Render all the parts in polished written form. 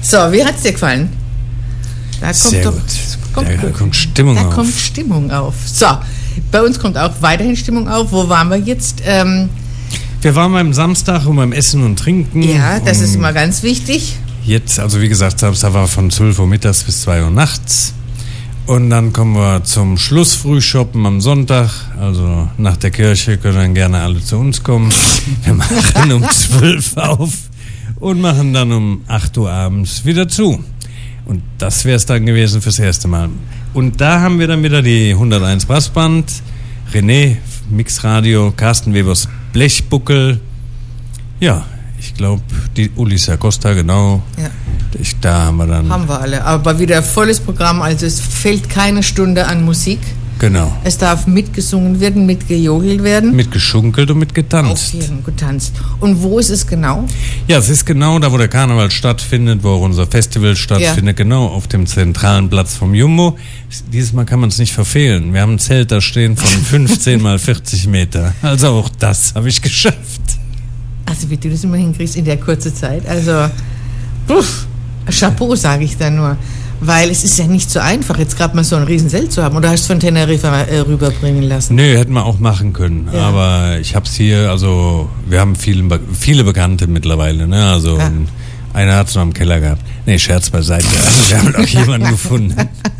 So, wie hat es dir gefallen? Da kommt Stimmung auf. So, bei uns kommt auch weiterhin Stimmung auf. Wo waren wir jetzt? Wir waren beim Samstag und beim Essen und Trinken. Ja, das ist immer ganz wichtig. Jetzt, also wie gesagt, Samstag war von 12 Uhr mittags bis 2 Uhr nachts. Und dann kommen wir zum Schlussfrühshoppen am Sonntag. Also nach der Kirche können dann gerne alle zu uns kommen. Wir machen um 12 auf und machen dann um 8 Uhr abends wieder zu. Und das wäre es dann gewesen fürs erste Mal. Und da haben wir dann wieder die 101 Brassband, René, Mixradio, Carsten Webers Blechbuckel. Ja, ich glaube, die Ulis Acosta, genau. Ja. Da haben wir dann... Haben wir alle. Aber wieder volles Programm, also es fehlt keine Stunde an Musik. Genau. Es darf mitgesungen werden, mitgejogelt werden. Mitgeschunkelt und mitgetanzt. Auf jeden, getanzt. Und wo ist es genau? Ja, es ist genau da, wo der Karneval stattfindet, wo auch unser Festival stattfindet, genau auf dem zentralen Platz vom Jumbo. Dieses Mal kann man es nicht verfehlen. Wir haben ein Zelt da stehen von 15 mal 40 Meter. Also auch das habe ich geschafft. Also wie du das immer hinkriegst in der kurzen Zeit. Also, Chapeau, sage ich da nur. Weil es ist ja nicht so einfach, jetzt gerade mal so ein Riesenzelt zu haben. Oder hast du von Teneriffa rüberbringen lassen? Nö, hätten wir auch machen können. Ja. Aber ich habe es hier, also wir haben viele Bekannte mittlerweile. Ne? Also einer hat es noch im Keller gehabt. Nee, Scherz beiseite. Also wir haben doch jemanden gefunden.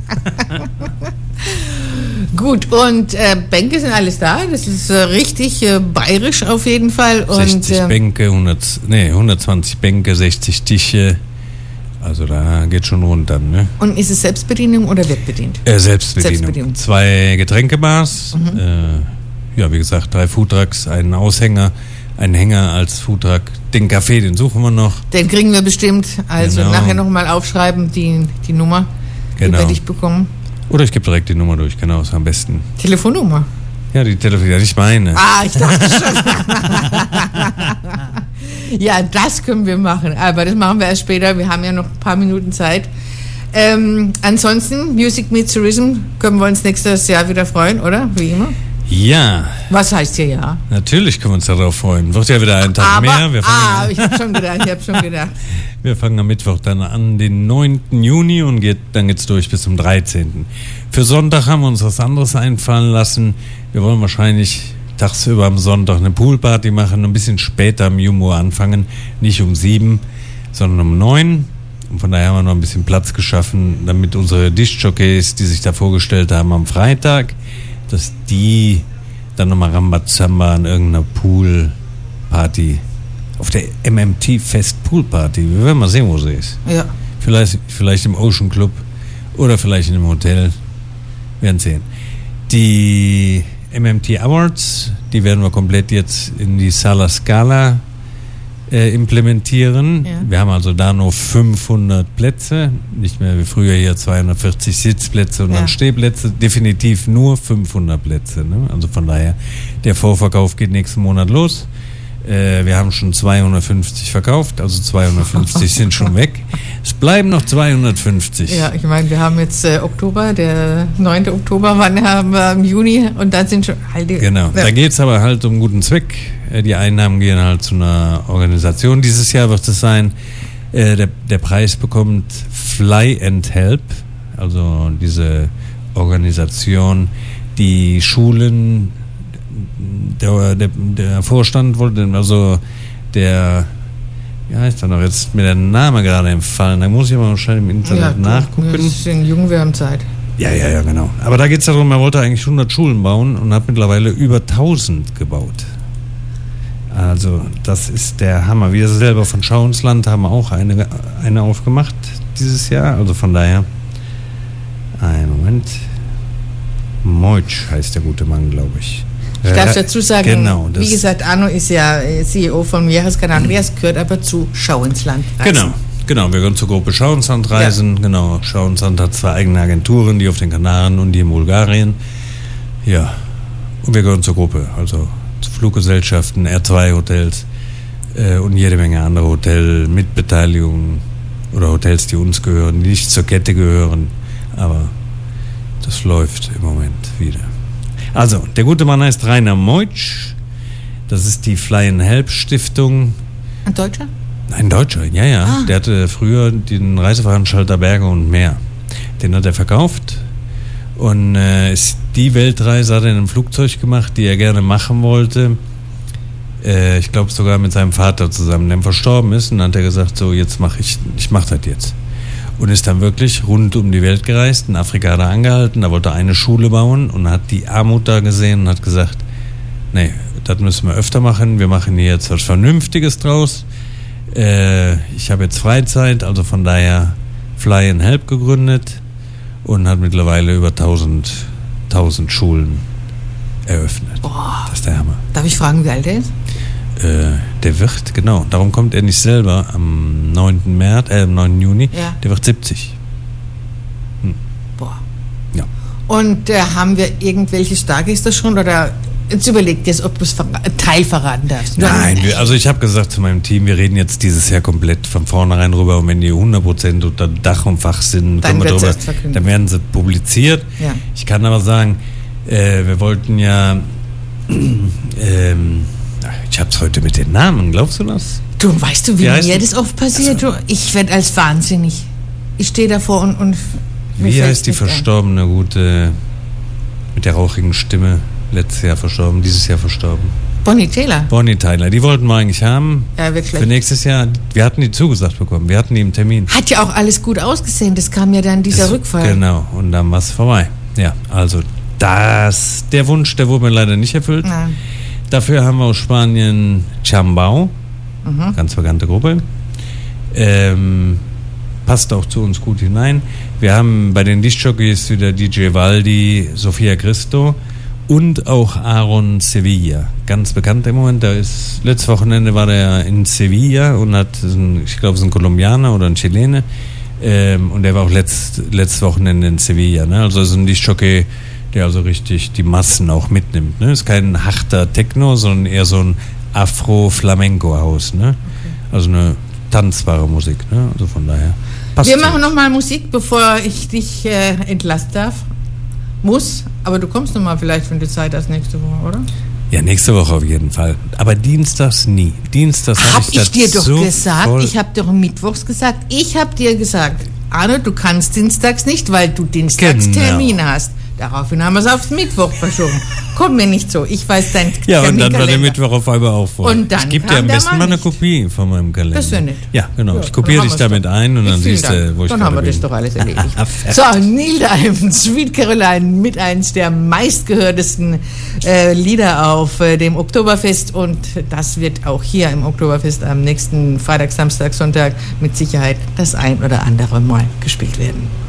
Gut, und Bänke sind alles da. Das ist richtig bayerisch auf jeden Fall. 60 Bänke, 120 Bänke, 60 Tische. Also da geht schon runter, ne? Und ist es Selbstbedienung oder wird bedient? Selbstbedienung. 2 Getränkebars, ja, wie gesagt, 3 Foodtrucks, einen Aushänger, einen Hänger als Foodtruck. Den Kaffee, den suchen wir noch. Den kriegen wir bestimmt. Also nachher nochmal aufschreiben, die Nummer, die werde ich bekommen. Oder ich gebe direkt die Nummer durch, genau, ist am besten. Telefonnummer? Ja, die Telefonnummer, nicht meine. Ich dachte schon. Ja, das können wir machen, aber das machen wir erst später. Wir haben ja noch ein paar Minuten Zeit. Ansonsten, Music Meets Tourism, können wir uns nächstes Jahr wieder freuen, oder? Wie immer? Ja. Was heißt hier ja? Natürlich können wir uns darauf freuen. Wird ja wieder ein Tag mehr. Ich habe schon gedacht. Wir fangen am Mittwoch dann an, den 9. Juni und dann geht's durch bis zum 13. Für Sonntag haben wir uns was anderes einfallen lassen. Wir wollen wahrscheinlich tagsüber am Sonntag eine Poolparty machen, ein bisschen später am Jumbo anfangen, nicht um 7, sondern um 9. Und von daher haben wir noch ein bisschen Platz geschaffen, damit unsere Diskjockeys, die sich da vorgestellt haben am Freitag, dass die dann nochmal Rambazamba an irgendeiner Poolparty, auf der MMT Fest Poolparty, wir werden mal sehen, wo sie ist. Ja. Vielleicht im Ocean Club oder vielleicht in einem Hotel, wir werden sehen. Die MMT Awards, die werden wir komplett jetzt in die Sala Scala implementieren. Ja. Wir haben also da nur 500 Plätze, nicht mehr wie früher hier 240 Sitzplätze und dann Stehplätze, definitiv nur 500 Plätze. Ne? Also von daher, der Vorverkauf geht nächsten Monat los. Wir haben schon 250 verkauft, also 250 sind schon weg. Es bleiben noch 250. Ja, ich meine, wir haben jetzt Oktober, der 9. Oktober, wann haben wir im Juni und dann sind schon... Genau, da geht es aber halt um guten Zweck. Die Einnahmen gehen halt zu einer Organisation. Dieses Jahr wird es sein, der Preis bekommt Fly and Help, also diese Organisation, die Schulen... Der Vorstand wollte, also der, wie heißt er noch, jetzt mir der Name gerade entfallen, da muss ich aber schnell im Internet nachgucken. Wir sind jung, wir haben Zeit. Ja, genau. Aber da geht es darum, er wollte eigentlich 100 Schulen bauen und hat mittlerweile über 1000 gebaut. Also das ist der Hammer. Wir selber von Schau ins Land haben auch eine aufgemacht dieses Jahr, also von daher, einen Moment, Meutsch heißt der gute Mann, glaube ich. Ich darf dazu sagen, genau, wie gesagt, Arno ist ja CEO von Jahreskanal Andreas, gehört aber zu Schau ins Land Reisen. Genau, wir gehören zur Gruppe Schau ins Land Reisen. Ja. Genau, Schau ins Land hat 2 eigene Agenturen, die auf den Kanaren und die in Bulgarien. Ja, und wir gehören zur Gruppe, also zu Fluggesellschaften, R2-Hotels und jede Menge andere Hotel-Mitbeteiligungen oder Hotels, die uns gehören, die nicht zur Kette gehören, aber das läuft im Moment wieder. Also, der gute Mann heißt Rainer Meutsch. Das ist die Fly and Help Stiftung. Ein Deutscher? Ein Deutscher, ja. Ah. Der hatte früher den Reiseveranstalter Berge und Meer. Den hat er verkauft. Und die Weltreise hat er in einem Flugzeug gemacht, die er gerne machen wollte. Ich glaube sogar mit seinem Vater zusammen, der verstorben ist. Und dann hat er gesagt, so jetzt mache ich mache das jetzt. Und ist dann wirklich rund um die Welt gereist. In Afrika hat er angehalten, da wollte er eine Schule bauen und hat die Armut da gesehen und hat gesagt, nee, das müssen wir öfter machen. Wir machen hier jetzt was Vernünftiges draus. Ich habe jetzt Freizeit, also von daher Fly and Help gegründet und hat mittlerweile über 1000 Schulen eröffnet. Boah. Das ist der Hammer. Darf ich fragen, wie alt er ist? Der wird, genau, darum kommt er nicht selber am 9. Juni, Ja. der wird 70. Boah. Ja. Und haben wir irgendwelche Stargäste schon? Oder jetzt überlegt jetzt, ob du es Teil verraten darfst. Nein, also ich habe gesagt zu meinem Team, wir reden jetzt dieses Jahr komplett von vornherein rüber und wenn die 100% unter Dach und Fach sind, Dann können wir wird's drüber, erst verkündet. dann werden sie publiziert. Ja. Ich kann aber sagen, wir wollten ja, ich habe es heute mit den Namen, glaubst du das? Du, weißt du, wie Wie heißt mir die? das oft passiert? Du, ich werde als wahnsinnig. Ich stehe davor und mir Wie fällt's heißt die nicht ein. verstorbene gute, mit der rauchigen Stimme, letztes Jahr verstorben, dieses Jahr verstorben? Bonnie Taylor. Bonnie Tyler, die wollten wir eigentlich haben. Ja, wird Für schlecht. nächstes Jahr, wir hatten die zugesagt bekommen, wir hatten die im Termin. Hat ja auch alles gut ausgesehen. Das kam ja dann dieser Rückfall. Genau, und dann war es vorbei. Ja, also der Wunsch, der wurde mir leider nicht erfüllt. Nein. Dafür haben wir aus Spanien Chambao, ganz bekannte Gruppe. Passt auch zu uns gut hinein. Wir haben bei den Diskjockeys wieder DJ Waldi, Sofia Cristo und auch Aaron Sevilla. Ganz bekannt im Moment. Letztes Wochenende war der in Sevilla und hat, ich glaube, es ist ein Kolumbianer oder ein Chilene. Und der war auch letztes Wochenende in Sevilla. Ne? Also ist ein Diskjockey, der also richtig die Massen auch mitnimmt. Ne? Ist kein harter Techno, sondern eher so ein Afro-Flamenco-Haus. Ne? Also eine tanzbare Musik. Ne? Also von daher passt Wir so. machen nochmal Musik, bevor ich dich entlassen darf. Muss, aber du kommst nochmal vielleicht, wenn du Zeit hast, nächste Woche, oder? Ja, nächste Woche auf jeden Fall. Aber dienstags nie. Dienstags Hab habe ich dir doch so gesagt, voll. ich habe dir mittwochs gesagt, ich habe dir gesagt, Arne, du kannst dienstags nicht, weil du dienstags Genau. Termin hast. Daraufhin haben wir es aufs Mittwoch verschoben. Komm mir nicht so, ich weiß dein Ja, und dann war der Terminkalender. Mittwoch auf einmal auch voll. Und dann ich gebe dir kam am der besten mal mal eine nicht. Kopie von meinem Kalender. Das wäre nett. Ja, genau. Ja, ich kopiere dann dich haben wir's damit ein und dann Vielen siehst du, Dank. wo ich Dann gerade haben wir bin. das doch alles erledigt. Fertig. So, Neil Diamond, Sweet Caroline mit eins der meistgehörtesten Lieder auf dem Oktoberfest und das wird auch hier im Oktoberfest am nächsten Freitag, Samstag, Sonntag mit Sicherheit das ein oder andere Mal gespielt werden.